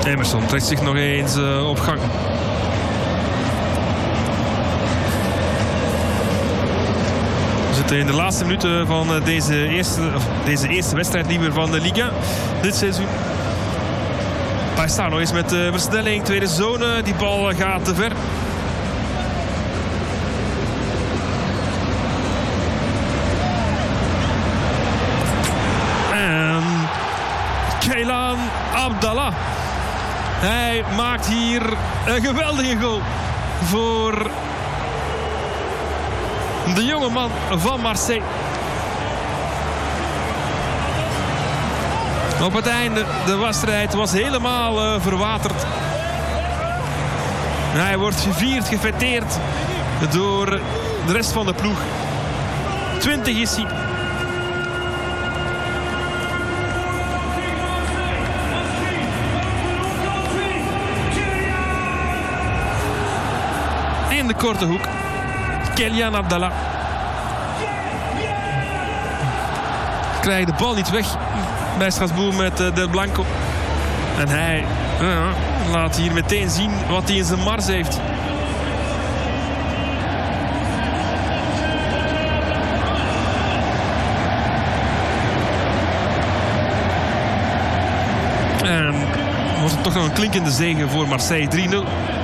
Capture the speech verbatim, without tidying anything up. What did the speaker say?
Emerson trekt zich nog eens uh, op gang. We zitten in de laatste minuten van deze eerste, of deze eerste wedstrijd liever van de Liga dit seizoen. Paisano is met de versnelling, tweede zone. Die bal gaat te ver. En Keilan Abdallah. Hij maakt hier een geweldige goal voor de jonge man van Marseille. Op het einde, de wedstrijd was helemaal uh, verwaterd. Hij wordt gevierd, gefêteerd door de rest van de ploeg. twintig is hij. In de korte hoek. Keilan Abdallah. Krijgt de bal niet weg bij Strasbourg met uh, Del Blanco. En hij uh, laat hier meteen zien wat hij in zijn mars heeft. En wordt het toch nog een klinkende zege voor Marseille. drie nul.